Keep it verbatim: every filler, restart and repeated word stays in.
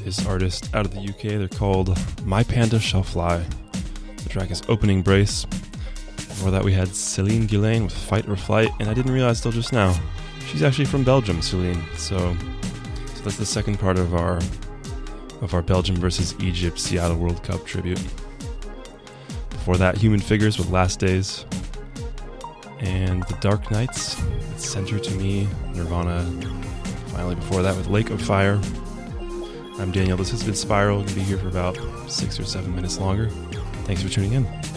this artist out of the U K. They're called My Panda Shall Fly. The track is Opening Brace. Before that we had Celine Guillain with Fight or Flight, and I didn't realize till just now, she's actually from Belgium, Celine. So, so that's the second part of our of our Belgium versus Egypt Seattle World Cup tribute. Before that, Human Figures with Last Days. And The Dark Nights, Center to Me, Nirvana. Finally before that with Lake of Fire. I'm Daniel, this has been Spiral. Going to be here for about six or seven minutes longer. Thanks for tuning in.